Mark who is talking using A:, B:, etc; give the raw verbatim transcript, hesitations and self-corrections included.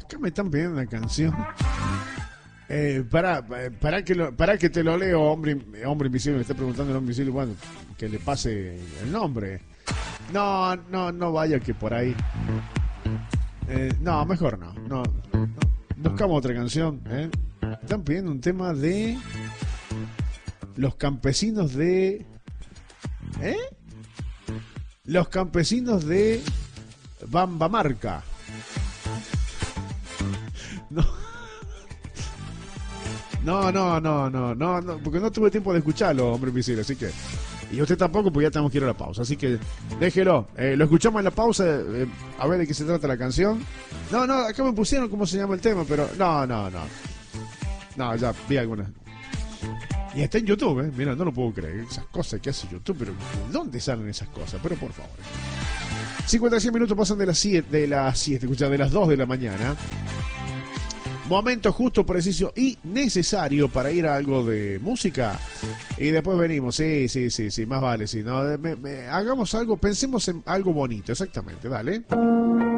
A: Acá me están pidiendo una canción. Eh, para, para que lo, para que te lo leo, hombre, hombre invisible, me está preguntando el hombre invisible, bueno, que le pase el nombre. No, no, no vaya que por ahí. Eh, no, mejor no, no, no. Buscamos otra canción, ¿eh? Están pidiendo un tema de los campesinos de... ¿Eh? Los campesinos de Bambamarca. No. No, no, no, no, no, no, porque no tuve tiempo de escucharlo, hombre invisible, así que... Y usted tampoco, porque ya tenemos que ir a la pausa, así que déjelo. Eh, lo escuchamos en la pausa, eh, a ver de qué se trata la canción. No, no, acá me pusieron cómo se llama el tema, pero... No, no, no. No, ya vi algunas. Y está en YouTube, ¿eh? Mira, no lo puedo creer. Esas cosas que hace YouTube, pero ¿de dónde salen esas cosas? Pero por favor. cincuenta y seis minutos pasan de las siete, de las siete, escucha, de las dos de la mañana. Momento justo, preciso y necesario para ir a algo de música. Y después venimos. Sí, sí, sí, sí, más vale. Sí, no, me, me, hagamos algo, pensemos en algo bonito, exactamente, dale.